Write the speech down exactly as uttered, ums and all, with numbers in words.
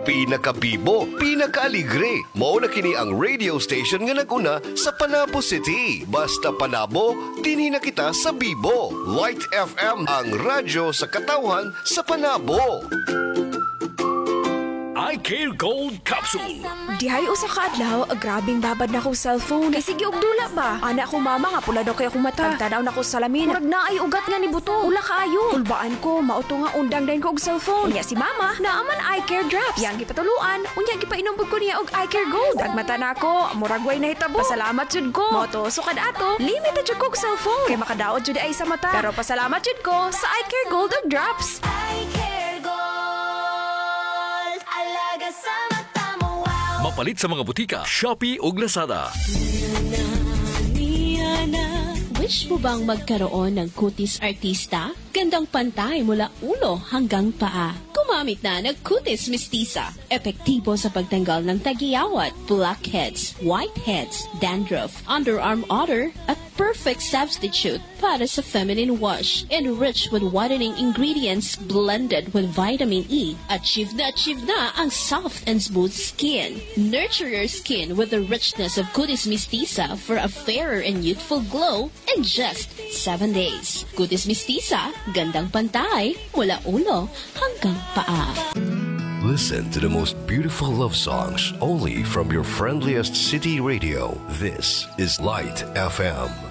pinakabibo, pinakaaligre. Mao na kini ang radio station nga naguna sa Panabo City. Basta Panabo, dinhi na kita sa Bibo. Light F M, ang radyo sa katawhan sa Panabo. I Care Gold Capsule. Dihay usa ka adlaw, grabing babad na ko cellphone. Kay sige og dula ba? Ana ko mama nga pula daw kay akong mata. Tagtanaw na ko sa salamin. Murag na ay ugat nga ni buto. Ula kaayo. Kulbaan ko, mauto nga undang din ko og cellphone. Unya si mama, naaman eye care drops. Yang gipatuluan, unya gipainom pud ko niya og eye care gold. Dagmata na ko, murag way nahitabo. Pasalamat jud ko. Moto sukad ato, limited jud ko og cellphone. Kay makadaot jud ay sa mata. Pero pasalamat jud ko sa eye care gold og drops. Eye care gold. Alaga sa mata mo, wow. Mapalit sa mga butika, Shopee ug Lazada. Wish mo bang magkaroon ng kutis artista? Gandang pantay mula ulo hanggang paa. Gumamit na ng Kutis Mistisa. Epektibo sa pagtanggal ng tagiyawat, blackheads, whiteheads, dandruff, underarm odor, at perfect substitute para sa feminine wash. Enriched with whitening ingredients blended with vitamin E. Achieve na achieve na ang soft and smooth skin. Nurture your skin with the richness of Kutis Mistisa for a fairer and youthful glow in just seven days. Kutis Mistisa, gandang pantay mula ulo hanggang paa. Listen to the most beautiful love songs only from your friendliest city radio. This is Light F M.